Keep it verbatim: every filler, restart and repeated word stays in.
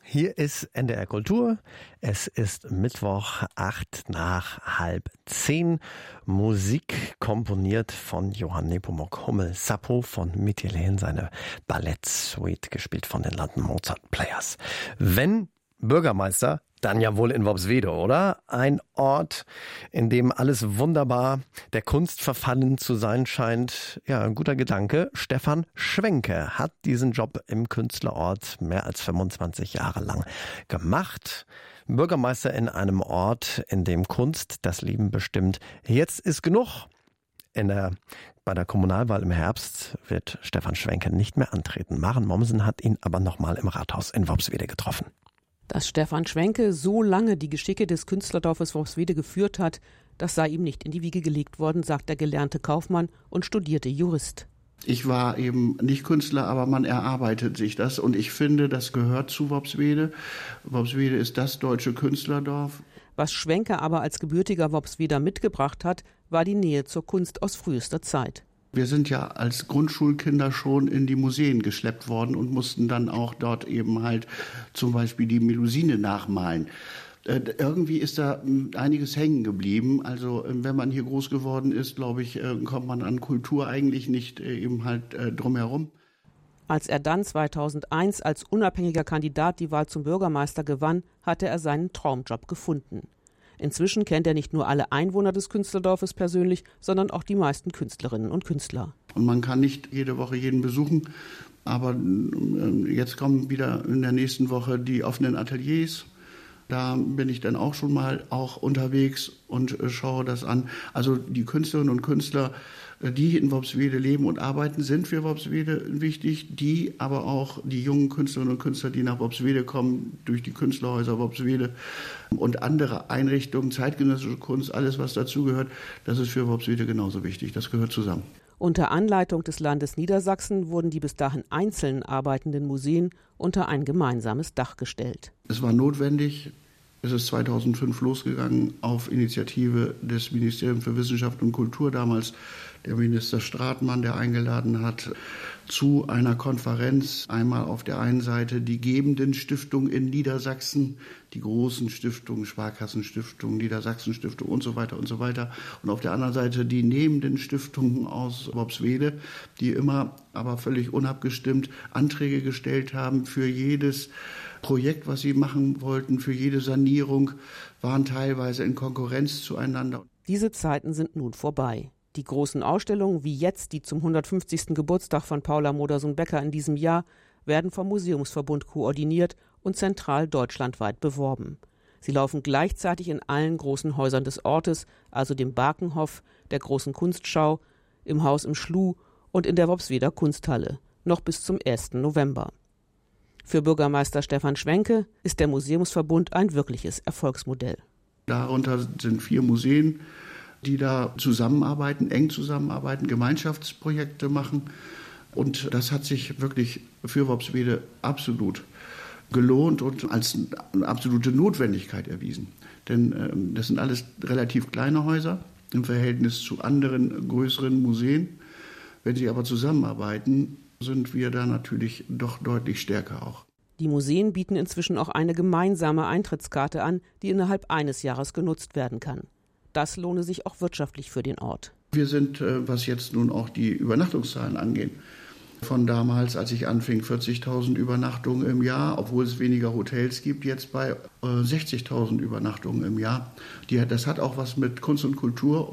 Hier ist N D R Kultur. Es ist Mittwoch, acht nach halb zehn. Musik komponiert von Johann Nepomuk Hummel. Sappho von Mytilene, seine Ballettsuite, gespielt von den London Mozart Players. Wenn Bürgermeister, dann ja wohl in Worpswede, oder? Ein Ort, in dem alles wunderbar der Kunst verfallen zu sein scheint. Ja, ein guter Gedanke. Stefan Schwenke hat diesen Job im Künstlerort mehr als fünfundzwanzig Jahre lang gemacht. Bürgermeister in einem Ort, in dem Kunst das Leben bestimmt. Jetzt ist genug. In der, bei der Kommunalwahl im Herbst wird Stefan Schwenke nicht mehr antreten. Maren Mommsen hat ihn aber nochmal im Rathaus in Worpswede getroffen. Dass Stefan Schwenke so lange die Geschicke des Künstlerdorfes Worpswede geführt hat, das sei ihm nicht in die Wiege gelegt worden, sagt der gelernte Kaufmann und studierte Jurist. Ich war eben nicht Künstler, aber man erarbeitet sich das. Und ich finde, das gehört zu Worpswede. Worpswede ist das deutsche Künstlerdorf. Was Schwenke aber als gebürtiger Worpsweder mitgebracht hat, war die Nähe zur Kunst aus frühester Zeit. Wir sind ja als Grundschulkinder schon in die Museen geschleppt worden und mussten dann auch dort eben halt zum Beispiel die Melusine nachmalen. Äh, irgendwie ist da äh, einiges hängen geblieben. Also äh, wenn man hier groß geworden ist, glaube ich, äh, kommt man an Kultur eigentlich nicht äh, eben halt äh, drumherum. Als er dann zweitausendeins als unabhängiger Kandidat die Wahl zum Bürgermeister gewann, hatte er seinen Traumjob gefunden. Inzwischen kennt er nicht nur alle Einwohner des Künstlerdorfes persönlich, sondern auch die meisten Künstlerinnen und Künstler. Und man kann nicht jede Woche jeden besuchen, aber jetzt kommen wieder in der nächsten Woche die offenen Ateliers. Da bin ich dann auch schon mal auch unterwegs und schaue das an. Also die Künstlerinnen und Künstler, die in Worpswede leben und arbeiten, sind für Worpswede wichtig. Die, aber auch die jungen Künstlerinnen und Künstler, die nach Worpswede kommen, durch die Künstlerhäuser Worpswede und andere Einrichtungen, zeitgenössische Kunst, alles was dazugehört, das ist für Worpswede genauso wichtig. Das gehört zusammen. Unter Anleitung des Landes Niedersachsen wurden die bis dahin einzeln arbeitenden Museen unter ein gemeinsames Dach gestellt. Es war notwendig. Es ist zweitausendfünf losgegangen auf Initiative des Ministeriums für Wissenschaft und Kultur, damals der Minister Stratmann, der eingeladen hat zu einer Konferenz. Einmal auf der einen Seite die gebenden Stiftungen in Niedersachsen, die großen Stiftungen, Sparkassenstiftungen, Niedersachsenstiftung und so weiter und so weiter. Und auf der anderen Seite die nehmenden Stiftungen aus Worpswede, die immer, aber völlig unabgestimmt Anträge gestellt haben für jedes Projekt, was sie machen wollten, für jede Sanierung, waren teilweise in Konkurrenz zueinander. Diese Zeiten sind nun vorbei. Die großen Ausstellungen, wie jetzt die zum hundertfünfzigsten Geburtstag von Paula Modersohn-Becker in diesem Jahr, werden vom Museumsverbund koordiniert und zentral deutschlandweit beworben. Sie laufen gleichzeitig in allen großen Häusern des Ortes, also dem Barkenhof, der Großen Kunstschau, im Haus im Schluh und in der Worpsweder Kunsthalle, noch bis zum ersten November. Für Bürgermeister Stefan Schwenke ist der Museumsverbund ein wirkliches Erfolgsmodell. Darunter sind vier Museen, die da zusammenarbeiten, eng zusammenarbeiten, Gemeinschaftsprojekte machen. Und das hat sich wirklich für Worpswede absolut gelohnt und als eine absolute Notwendigkeit erwiesen. Denn äh, das sind alles relativ kleine Häuser im Verhältnis zu anderen größeren Museen. Wenn sie aber zusammenarbeiten, sind wir da natürlich doch deutlich stärker auch. Die Museen bieten inzwischen auch eine gemeinsame Eintrittskarte an, die innerhalb eines Jahres genutzt werden kann. Das lohne sich auch wirtschaftlich für den Ort. Wir sind, was jetzt nun auch die Übernachtungszahlen angeht, von damals, als ich anfing, vierzigtausend Übernachtungen im Jahr, obwohl es weniger Hotels gibt, jetzt bei sechzigtausend Übernachtungen im Jahr. Die, das hat auch was mit Kunst und Kultur